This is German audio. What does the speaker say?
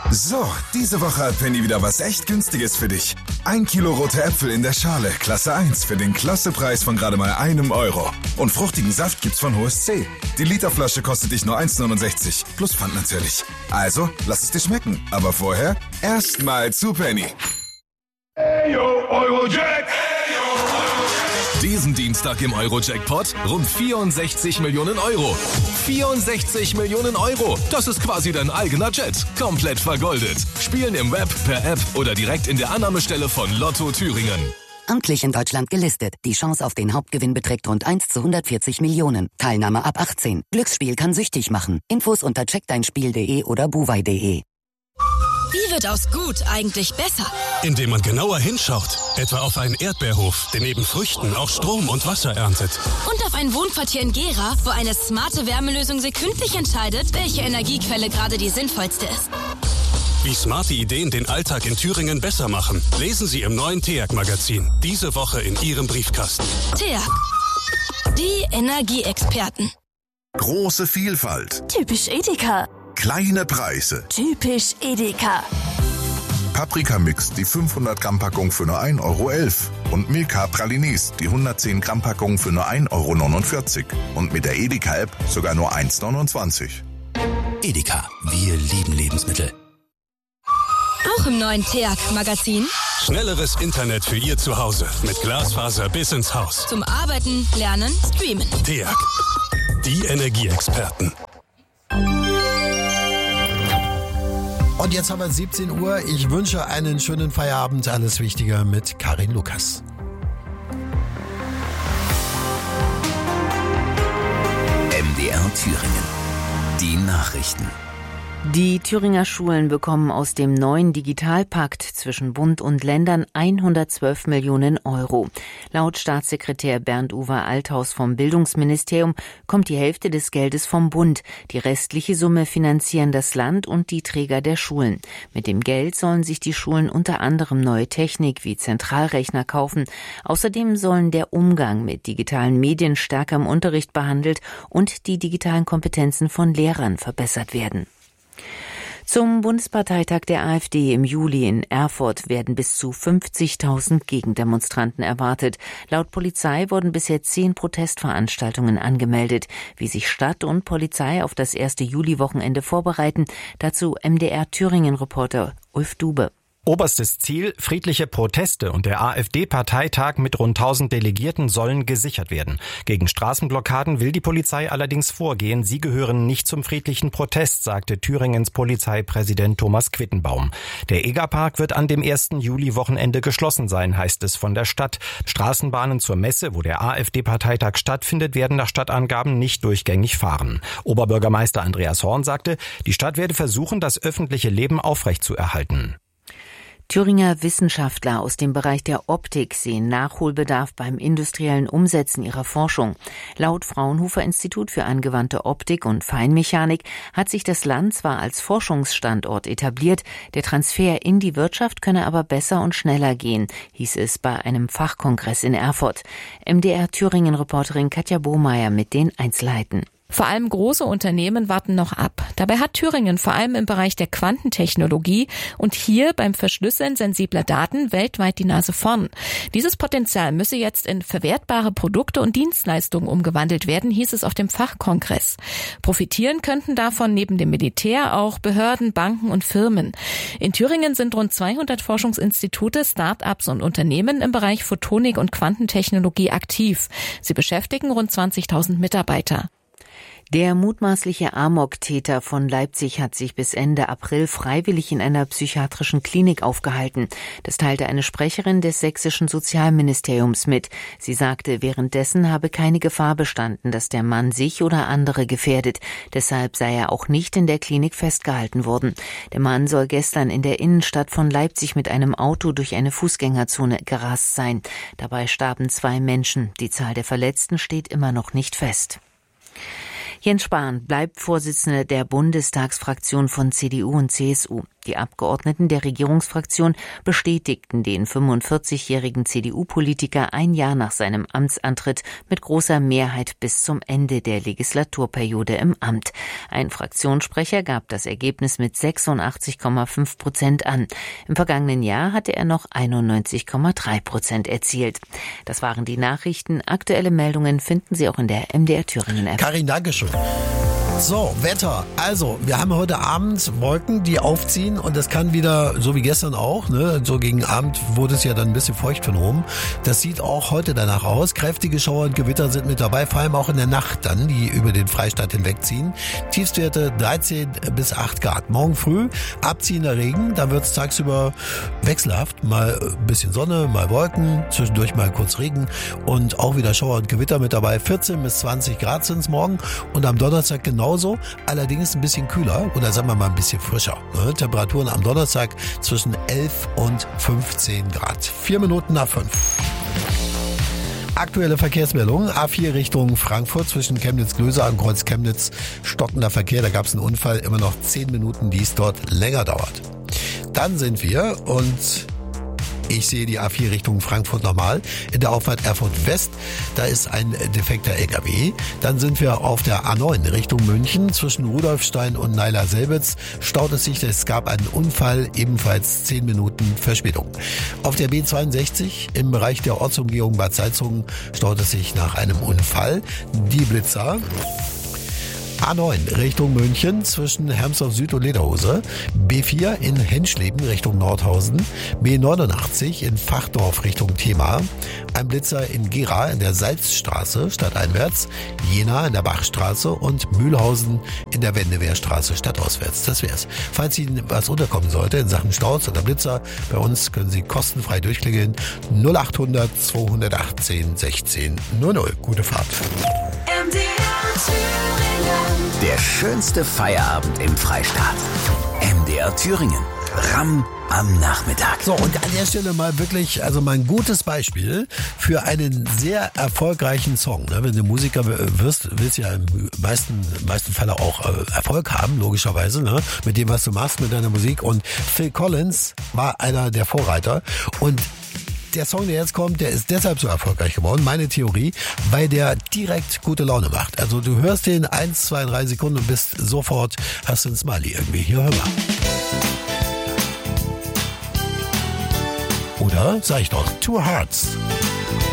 So, diese Woche hat Penny wieder was echt Günstiges für dich. 1 Kilo rote Äpfel in der Schale, Klasse 1, für den Klassepreis von gerade mal €1. Und fruchtigen Saft gibt's von Hohes C. Die Literflasche kostet dich nur 1,69, plus Pfand natürlich. Also, lass es dir schmecken. Aber vorher erstmal zu Penny. Eyo, Eurojack! Diesen Dienstag im Euro-Jackpot rund 64 Millionen Euro. 64 Millionen Euro. Das ist quasi dein eigener Jet. Komplett vergoldet. Spielen im Web, per App oder direkt in der Annahmestelle von Lotto Thüringen. Amtlich in Deutschland gelistet. Die Chance auf den Hauptgewinn beträgt rund 1 zu 140 Millionen. Teilnahme ab 18. Glücksspiel kann süchtig machen. Infos unter checkdeinspiel.de oder buwei.de. Wie wird aus gut eigentlich besser? Indem man genauer hinschaut. Etwa auf einen Erdbeerhof, der neben Früchten auch Strom und Wasser erntet. Und auf ein Wohnquartier in Gera, wo eine smarte Wärmelösung sekündlich entscheidet, welche Energiequelle gerade die sinnvollste ist. Wie smarte Ideen den Alltag in Thüringen besser machen, lesen Sie im neuen TEAG-Magazin. Diese Woche in Ihrem Briefkasten. TEAG. Die Energieexperten. Große Vielfalt. Typisch Edeka. Kleine Preise. Typisch Edeka. Paprikamix, die 500 Gramm Packung für nur €1,11 € und Milka Pralines, die 110 Gramm Packung für nur €1,49 € und mit der Edeka-App sogar nur €1,29. Edeka, wir lieben Lebensmittel. Auch im neuen TEAG-Magazin. Schnelleres Internet für Ihr Zuhause mit Glasfaser bis ins Haus. Zum Arbeiten, Lernen, Streamen. TEAG, die Energieexperten. Und jetzt haben wir 17 Uhr. Ich wünsche einen schönen Feierabend. Alles Wichtige mit Karin Lukas. MDR Thüringen. Die Nachrichten. Die Thüringer Schulen bekommen aus dem neuen Digitalpakt zwischen Bund und Ländern 112 Millionen €. Laut Staatssekretär Bernd-Uwe Althaus vom Bildungsministerium kommt die Hälfte des Geldes vom Bund. Die restliche Summe finanzieren das Land und die Träger der Schulen. Mit dem Geld sollen sich die Schulen unter anderem neue Technik wie Zentralrechner kaufen. Außerdem sollen der Umgang mit digitalen Medien stärker im Unterricht behandelt und die digitalen Kompetenzen von Lehrern verbessert werden. Zum Bundesparteitag der AfD im Juli in Erfurt werden bis zu 50.000 Gegendemonstranten erwartet. Laut Polizei wurden bisher 10 Protestveranstaltungen angemeldet. Wie sich Stadt und Polizei auf das erste Juli-Wochenende vorbereiten, dazu MDR Thüringen-Reporter Ulf Dube. Oberstes Ziel, friedliche Proteste und der AfD-Parteitag mit rund 1000 Delegierten sollen gesichert werden. Gegen Straßenblockaden will die Polizei allerdings vorgehen. Sie gehören nicht zum friedlichen Protest, sagte Thüringens Polizeipräsident Thomas Quittenbaum. Der Egerpark wird an dem 1. Juli-Wochenende geschlossen sein, heißt es von der Stadt. Straßenbahnen zur Messe, wo der AfD-Parteitag stattfindet, werden nach Stadtangaben nicht durchgängig fahren. Oberbürgermeister Andreas Horn sagte, die Stadt werde versuchen, das öffentliche Leben aufrechtzuerhalten. Thüringer Wissenschaftler aus dem Bereich der Optik sehen Nachholbedarf beim industriellen Umsetzen ihrer Forschung. Laut Fraunhofer Institut für angewandte Optik und Feinmechanik hat sich das Land zwar als Forschungsstandort etabliert, der Transfer in die Wirtschaft könne aber besser und schneller gehen, hieß es bei einem Fachkongress in Erfurt. MDR Thüringen-Reporterin Katja Bohmeier mit den Einzelheiten. Vor allem große Unternehmen warten noch ab. Dabei hat Thüringen vor allem im Bereich der Quantentechnologie und hier beim Verschlüsseln sensibler Daten weltweit die Nase vorn. Dieses Potenzial müsse jetzt in verwertbare Produkte und Dienstleistungen umgewandelt werden, hieß es auf dem Fachkongress. Profitieren könnten davon neben dem Militär auch Behörden, Banken und Firmen. In Thüringen sind rund 200 Forschungsinstitute, Start-ups und Unternehmen im Bereich Photonik und Quantentechnologie aktiv. Sie beschäftigen rund 20.000 Mitarbeiter. Der mutmaßliche Amok-Täter von Leipzig hat sich bis Ende April freiwillig in einer psychiatrischen Klinik aufgehalten. Das teilte eine Sprecherin des sächsischen Sozialministeriums mit. Sie sagte, währenddessen habe keine Gefahr bestanden, dass der Mann sich oder andere gefährdet. Deshalb sei er auch nicht in der Klinik festgehalten worden. Der Mann soll gestern in der Innenstadt von Leipzig mit einem Auto durch eine Fußgängerzone gerast sein. Dabei starben 2 Menschen. Die Zahl der Verletzten steht immer noch nicht fest. Jens Spahn bleibt Vorsitzender der Bundestagsfraktion von CDU und CSU. Die Abgeordneten der Regierungsfraktion bestätigten den 45-jährigen CDU-Politiker ein Jahr nach seinem Amtsantritt mit großer Mehrheit bis zum Ende der Legislaturperiode im Amt. Ein Fraktionssprecher gab das Ergebnis mit 86,5% an. Im vergangenen Jahr hatte er noch 91,3% erzielt. Das waren die Nachrichten. Aktuelle Meldungen finden Sie auch in der MDR Thüringen App. Karin, Dankeschön. So, Wetter. Also, wir haben heute Abend Wolken, die aufziehen und das kann wieder, so wie gestern auch, ne, so gegen Abend wurde es ja dann ein bisschen feucht von oben. Das sieht auch heute danach aus. Kräftige Schauer und Gewitter sind mit dabei, vor allem auch in der Nacht dann, die über den Freistaat hinwegziehen. Tiefstwerte 13 bis 8 Grad. Morgen früh abziehender Regen, da wird es tagsüber wechselhaft. Mal ein bisschen Sonne, mal Wolken, zwischendurch mal kurz Regen und auch wieder Schauer und Gewitter mit dabei. 14 bis 20 Grad sind es morgen und am Donnerstag genauso, allerdings ein bisschen kühler oder sagen wir mal ein bisschen frischer. Ne? Temperaturen am Donnerstag zwischen 11 und 15 Grad. 4 Minuten nach 5. Aktuelle Verkehrsmeldung. A4 Richtung Frankfurt zwischen Chemnitz-Glöser und Kreuz Chemnitz. Stockender Verkehr, da gab es einen Unfall. Immer noch 10 Minuten, die es dort länger dauert. Dann sind wir und ich sehe die A4 Richtung Frankfurt normal. In der Auffahrt Erfurt West, da ist ein defekter LKW. Dann sind wir auf der A9 Richtung München. Zwischen Rudolfstein und Neiler-Selbitz staut es sich. Es gab einen Unfall, ebenfalls 10 Minuten Verspätung. Auf der B62 im Bereich der Ortsumgehung Bad Salzungen staut es sich nach einem Unfall. Die Blitzer. A9 Richtung München zwischen Hermsdorf Süd und Lederhose, B4 in Henschleben Richtung Nordhausen, B89 in Fachdorf Richtung Thema, ein Blitzer in Gera in der Salzstraße stadteinwärts, Jena in der Bachstraße und Mühlhausen in der Wendewehrstraße stadtauswärts. Das wär's. Falls Ihnen was unterkommen sollte in Sachen Staus oder Blitzer, bei uns können Sie kostenfrei durchklingeln. 0800 218 16 00. Gute Fahrt. Der schönste Feierabend im Freistaat. MDR Thüringen. Ramm am Nachmittag. So, und an der Stelle mal wirklich, also mal ein gutes Beispiel für einen sehr erfolgreichen Song. Wenn du Musiker wirst, willst du ja im meisten Falle auch Erfolg haben, logischerweise, ne? Mit dem, was du machst, mit deiner Musik. Und Phil Collins war einer der Vorreiter. Und der Song, der jetzt kommt, der ist deshalb so erfolgreich geworden, meine Theorie, weil der direkt gute Laune macht. Also du hörst den 1, 2, 3 Sekunden und bist sofort, hast du ein Smiley irgendwie. Hier, hör mal. Oder, sag ich doch, Two Hearts.